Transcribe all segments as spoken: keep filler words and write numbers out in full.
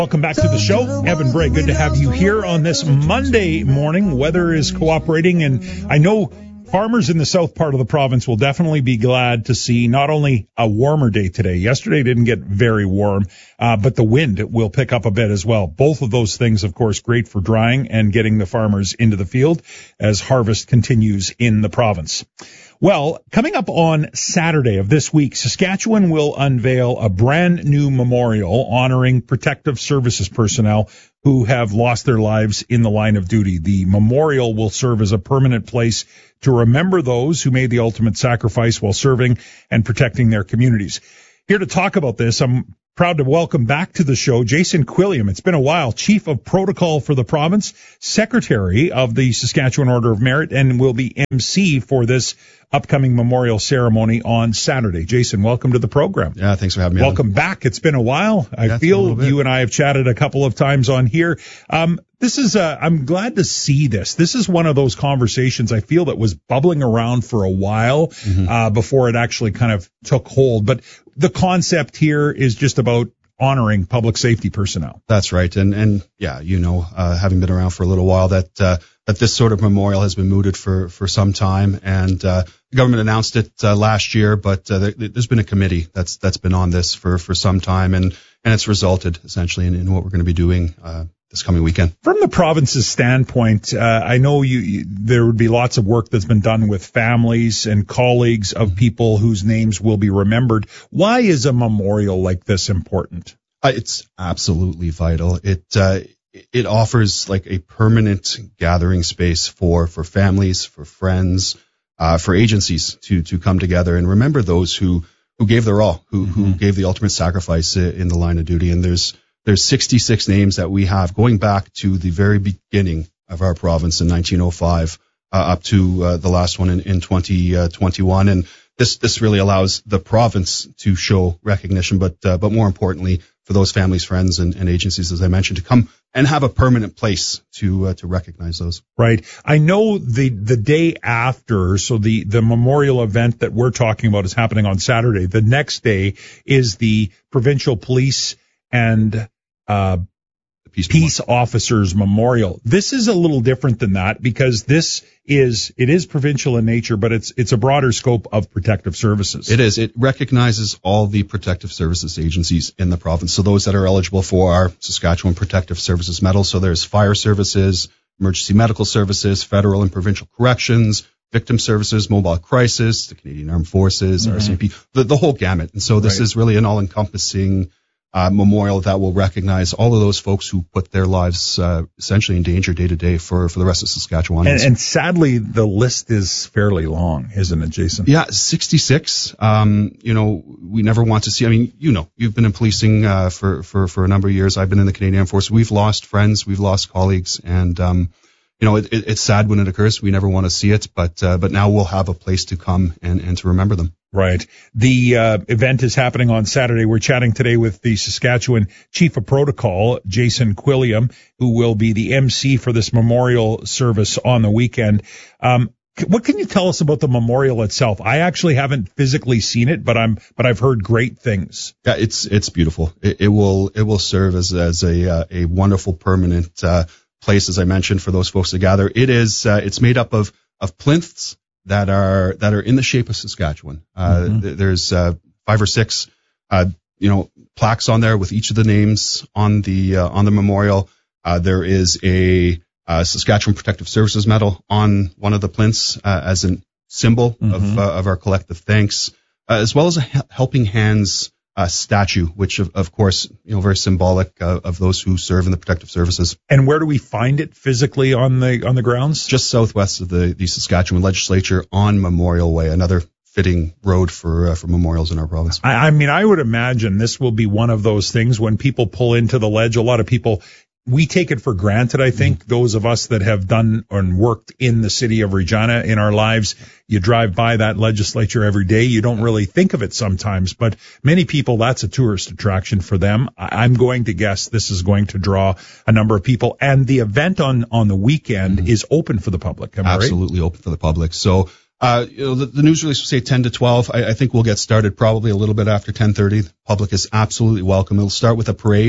Welcome back to the show. Evan Bray, good to have you here on this Monday morning. Weather is cooperating, and I know farmers in the south part of the province will definitely be glad to see not only a warmer day today. Yesterday didn't get very warm, uh, but the wind will pick up a bit as well. Both of those things, of course, great for drying and getting the farmers into the field as harvest continues in the province. Well, coming up on Saturday of this week, Saskatchewan will unveil a brand new memorial honoring protective services personnel who have lost their lives in the line of duty. The memorial will serve as a permanent place to remember those who made the ultimate sacrifice while serving and protecting their communities. Here to talk about this, I'm proud to welcome back to the show Jason Quilliam. It's been a while, Chief of Protocol for the province, Secretary of the Saskatchewan Order of Merit, and will be M C for this upcoming memorial ceremony on Saturday. Jason, welcome to the program. Yeah, thanks for having me. Welcome on. back. It's been a while. I yeah, feel you and I have chatted a couple of times on here. Um, this is, uh, I'm glad to see this. This is one of those conversations I feel that was bubbling around for a while, mm-hmm. uh, before it actually kind of took hold. But the concept here is just about honoring public safety personnel. That's right. And, and yeah, you know, uh, having been around for a little while, that, uh, that this sort of memorial has been mooted for, for some time. And, uh, the government announced it, uh, last year, but, uh, there, there's been a committee that's, that's been on this for, for some time. And, and it's resulted essentially in, in what we're going to be doing, uh, this coming weekend. From the province's standpoint, uh, I know you, you, there would be lots of work that's been done with families and colleagues of people whose names will be remembered. Why is a memorial like this important? Uh, it's absolutely vital. It, uh, it offers like a permanent gathering space for, for families, for friends, uh, for agencies to, to come together and remember those who, who gave their all, who, mm-hmm. who gave the ultimate sacrifice in the line of duty. And there's, There's sixty-six names that we have going back to the very beginning of our province in nineteen oh five, uh, up to uh, the last one in, in twenty twenty-one. And this, this really allows the province to show recognition, but, uh, but more importantly, for those families, friends, and, and agencies, as I mentioned, to come and have a permanent place to, uh, to recognize those. Right. I know the, the day after, so the, the memorial event that we're talking about is happening on Saturday. The next day is the provincial police and uh Peace, Peace Officers Memorial. This is a little different than that because this is, it is provincial in nature, but it's, it's a broader scope of protective services. It is. It recognizes all the protective services agencies in the province. So those that are eligible for our Saskatchewan Protective Services Medal. So there's fire services, emergency medical services, federal and provincial corrections, victim services, mobile crisis, the Canadian Armed Forces, mm-hmm. R C M P, the, the whole gamut. And so this right. is really an all-encompassing Uh, memorial that will recognize all of those folks who put their lives uh, essentially in danger day to day for, for the rest of Saskatchewan. And, and sadly, the list is fairly long, isn't it, Jason? Yeah, sixty-six. Um, you know, we never want to see, I mean, you know, you've been in policing uh, for, for, for a number of years. I've been in the Canadian Armed Forces. We've lost friends, we've lost colleagues, and, um, you know, it, it, it's sad when it occurs. We never want to see it, but, uh, but now we'll have a place to come and, and to remember them. Right. The uh, event is happening on Saturday. We're chatting today with the Saskatchewan Chief of Protocol, Jason Quilliam, who will be the M C for this memorial service on the weekend. Um, what can you tell us about the memorial itself? I actually haven't physically seen it, but I'm but I've heard great things. Yeah, it's it's beautiful. It, it will it will serve as as a uh, a wonderful permanent uh, place, as I mentioned, for those folks to gather. It is uh, it's made up of of plinths that are that are in the shape of Saskatchewan. Uh, mm-hmm. th- there's uh, five or six, uh, you know, plaques on there with each of the names on the uh, on the memorial. Uh, there is a uh, Saskatchewan Protective Services Medal on one of the plinths uh, as a symbol mm-hmm. of uh, of our collective thanks, uh, as well as a Helping Hands uh, statue, which of, of course, you know, very symbolic uh, of those who serve in the protective services. And where do we find it physically on the on the grounds? Just southwest of the, the Saskatchewan Legislature on Memorial Way, another fitting road for uh, for memorials in our province. I, I mean, I would imagine this will be one of those things when people pull into the ledge. A lot of people, we take it for granted, I think, mm-hmm. those of us that have done and worked in the city of Regina in our lives. You drive by that legislature every day. You don't really think of it sometimes, but many people, that's a tourist attraction for them. I'm going to guess this is going to draw a number of people. And the event on, on the weekend mm-hmm. is open for the public. Am I right? Absolutely open for the public. So, uh, you know, the, the news release will say ten to twelve. I, I think we'll get started probably a little bit after ten thirty. The public is absolutely welcome. It'll start with a parade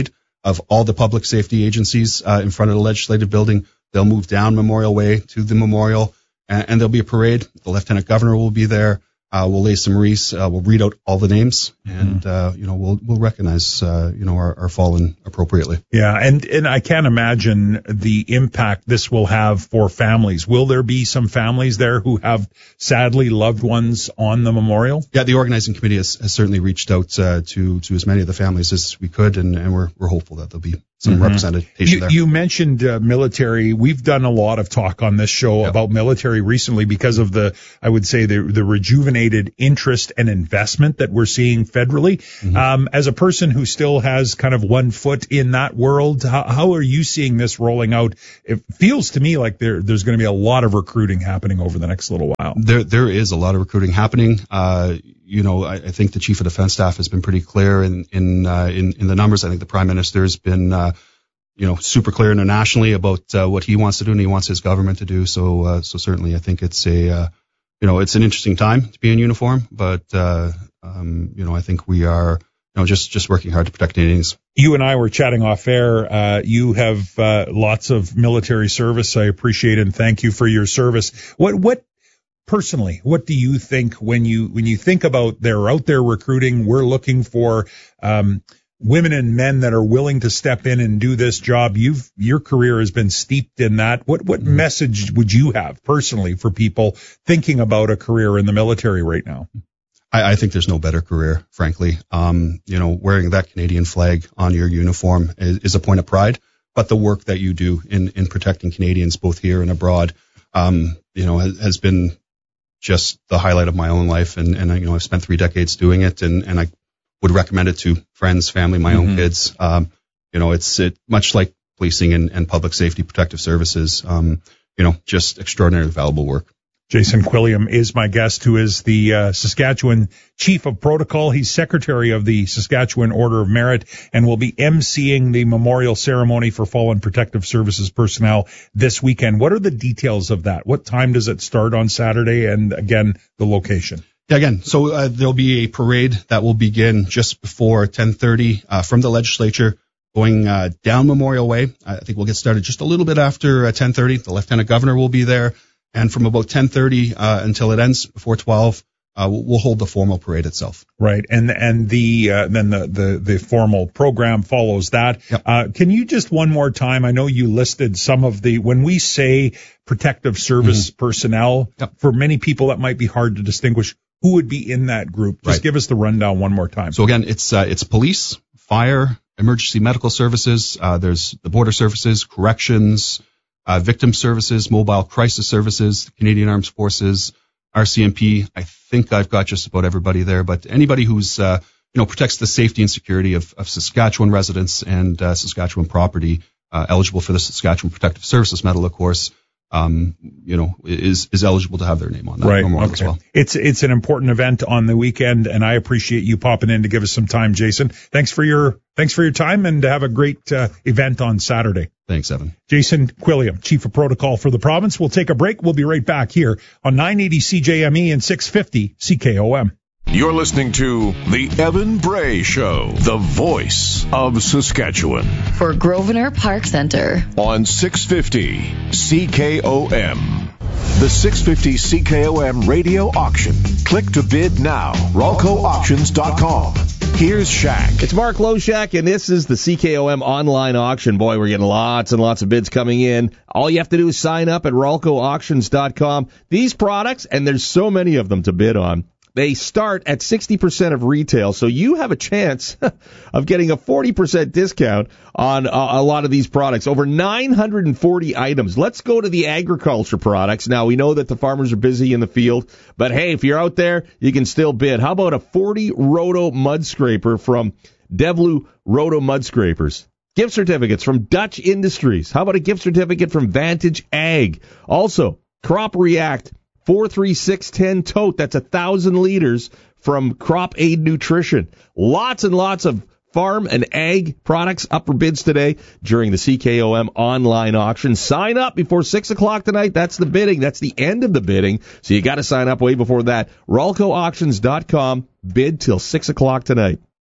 of all the public safety agencies uh, in front of the legislative building. They'll move down Memorial Way to the memorial, and, and there'll be a parade. The Lieutenant Governor will be there. Uh, we'll lay some wreaths. Uh, we'll read out all the names, and uh, you know we'll we'll recognize uh, you know our, our fallen appropriately. Yeah, and and I can't imagine the impact this will have for families. Will there be some families there who have sadly loved ones on the memorial? Yeah, the organizing committee has, has certainly reached out uh, to to as many of the families as we could, and, and we're we're hopeful that there'll be some mm-hmm. representation you, there. You mentioned uh, military. We've done a lot of talk on this show yep. about military recently because of the, I would say, the the rejuvenated interest and investment that we're seeing federally. Mm-hmm. Um, as a person who still has kind of one foot in that world, how, how are you seeing this rolling out? It feels to me like there there's going to be a lot of recruiting happening over the next little while. There there is a lot of recruiting happening. Uh, you know, I, I think the Chief of Defense Staff has been pretty clear in in uh, in, in the numbers. I think the Prime Minister's been uh, you know, super clear internationally about uh, what he wants to do and he wants his government to do. So, uh, so certainly I think it's a, uh, you know, it's an interesting time to be in uniform, but, uh, um, you know, I think we are, you know, just, just working hard to protect Canadians. You and I were chatting off air. Uh, you have, uh, lots of military service. I appreciate it and thank you for your service. What, what, personally, what do you think when you, when you think about they're out there recruiting, we're looking for, um, women and men that are willing to step in and do this job? You've, your career has been steeped in that. What, what mm-hmm. message would you have personally for people thinking about a career in the military right now? I, I think there's no better career, frankly. Um, you know, wearing that Canadian flag on your uniform is, is a point of pride, but the work that you do in, in protecting Canadians both here and abroad, um, you know, has, has been just the highlight of my own life. And, and, you know, I've spent three decades doing it, and, and I would recommend it to friends, family, my mm-hmm. own kids. Um, you know, it's it, much like policing and, and public safety protective services, um, you know, just extraordinarily valuable work. Jason Quilliam is my guest, who is the uh, Saskatchewan Chief of Protocol. He's Secretary of the Saskatchewan Order of Merit and will be emceeing the memorial ceremony for fallen protective services personnel this weekend. What are the details of that? What time does it start on Saturday? And again, the location. Yeah, again, so uh, there'll be a parade that will begin just before ten thirty uh, from the legislature going uh, down Memorial Way. I think we'll get started just a little bit after uh, ten thirty. The Lieutenant Governor will be there. And from about ten thirty uh, until it ends before twelve, uh, we'll hold the formal parade itself. Right. And and the uh, then the, the, the formal program follows that. Yep. Uh, can you just one more time, I know you listed some of the, when we say protective service mm-hmm. personnel, yep. for many people that might be hard to distinguish. Who would be in that group? Just right. give us the rundown one more time. So again, it's uh, it's police, fire, emergency medical services. Uh, there's the border services, corrections, uh, victim services, mobile crisis services, Canadian Armed Forces, R C M P. I think I've got just about everybody there, but anybody who's uh, you know protects the safety and security of, of Saskatchewan residents and uh, Saskatchewan property, uh, eligible for the Saskatchewan Protective Services Medal, of course. Um, you know, is, is eligible to have their name on that right. memorial okay. as well. It's, it's an important event on the weekend, and I appreciate you popping in to give us some time, Jason. Thanks for your, thanks for your time, and have a great uh, event on Saturday. Thanks, Evan. Jason Quilliam, Chief of Protocol for the province. We'll take a break. We'll be right back here on nine eighty C J M E and six fifty C K O M. You're listening to The Evan Bray Show, the voice of Saskatchewan. For Grosvenor Park Centre. On six fifty C K O M. The six fifty C K O M radio auction. Click to bid now. Ralco Auctions dot com. Here's Shaq. It's Mark Loshak, and this is the C K O M online auction. Boy, we're getting lots and lots of bids coming in. All you have to do is sign up at Ralco Auctions dot com. These products, and there's so many of them to bid on, they start at sixty percent of retail, so you have a chance of getting a forty percent discount on a, a lot of these products. Over nine hundred forty items. Let's go to the agriculture products. Now, we know that the farmers are busy in the field, but hey, if you're out there, you can still bid. How about a forty roto mud scraper from Devlu Roto Mud Scrapers? Gift certificates from Dutch Industries. How about a gift certificate from Vantage Ag? Also, Crop React four three six ten tote. That's a thousand liters from Crop Aid Nutrition. Lots and lots of farm and ag products up for bids today during the C K O M online auction. Sign up before six o'clock tonight. That's the bidding. That's the end of the bidding. So you got to sign up way before that. Ralco Auctions dot com. Bid till six o'clock tonight.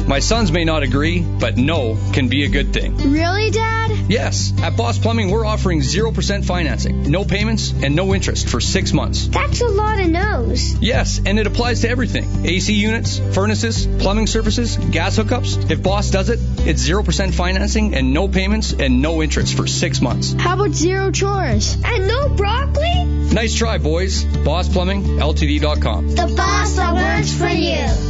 My sons may not agree, but no can be a good thing. Really, Dad? Yes. At Boss Plumbing, we're offering zero percent financing, no payments, and no interest for six months. That's a lot of no's. Yes, and it applies to everything. A C units, furnaces, plumbing services, gas hookups. If Boss does it, it's zero percent financing and no payments and no interest for six months. How about zero chores? And no broccoli? Nice try, boys. Boss Plumbing L T D dot com. The boss that works for you.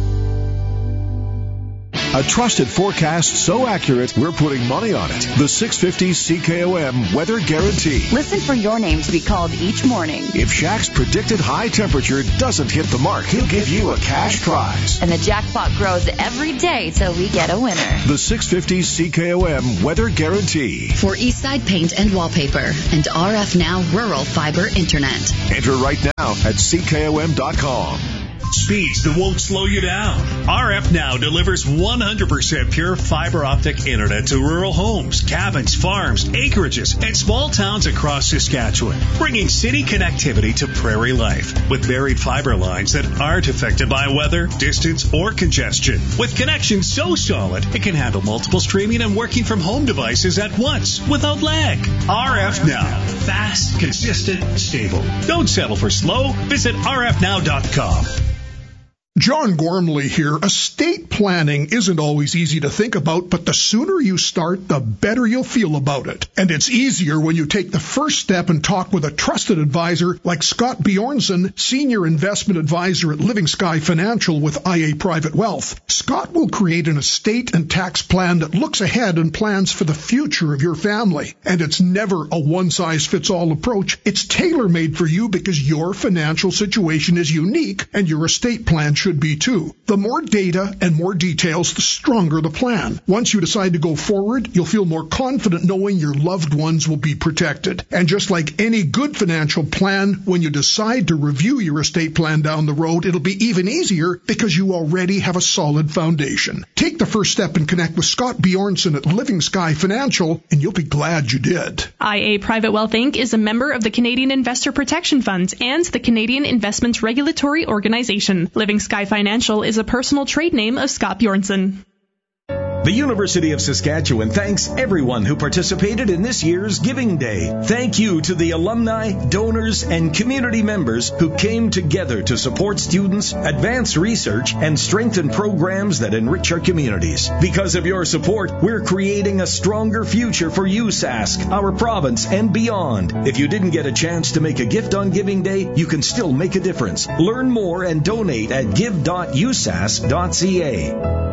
A trusted forecast so accurate, we're putting money on it. The six fifty C K O M Weather Guarantee. Listen for your name to be called each morning. If Shaq's predicted high temperature doesn't hit the mark, he'll give you a cash prize. And the jackpot grows every day till we get a winner. The six fifty C K O M Weather Guarantee. For Eastside Paint and Wallpaper and R F Now Rural Fiber Internet. Enter right now at C K O M dot com. Speeds that won't slow you down. R F Now delivers one hundred percent pure fiber optic internet to rural homes, cabins, farms, acreages, and small towns across Saskatchewan, bringing city connectivity to prairie life with buried fiber lines that aren't affected by weather, distance, or congestion. With connections so solid, it can handle multiple streaming and working from home devices at once without lag. R F Now. Fast, consistent, stable. Don't settle for slow. Visit R F now dot com. John Gormley here. Estate planning isn't always easy to think about, but the sooner you start, the better you'll feel about it. And it's easier when you take the first step and talk with a trusted advisor like Scott Bjornson, Senior Investment Advisor at Living Sky Financial with I A Private Wealth. Scott will create an estate and tax plan that looks ahead and plans for the future of your family. And it's never a one-size-fits-all approach. It's tailor-made for you because your financial situation is unique and your estate plan should should be too. The more data and more details, the stronger the plan. Once you decide to go forward, you'll feel more confident knowing your loved ones will be protected. And just like any good financial plan, when you decide to review your estate plan down the road, it'll be even easier because you already have a solid foundation. Take the first step and connect with Scott Bjornson at Living Sky Financial, and you'll be glad you did. I A Private Wealth Incorporated is a member of the Canadian Investor Protection Funds and the Canadian Investments Regulatory Organization. Living Sky Financial is a personal trade name of Scott Bjornson. The University of Saskatchewan thanks everyone who participated in this year's Giving Day. Thank you to the alumni, donors, and community members who came together to support students, advance research, and strengthen programs that enrich our communities. Because of your support, we're creating a stronger future for U S A S C, our province, and beyond. If you didn't get a chance to make a gift on Giving Day, you can still make a difference. Learn more and donate at give dot u s a s dot c a.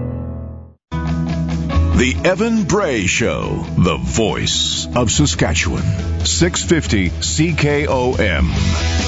The Evan Bray Show, the voice of Saskatchewan. six fifty C K O M.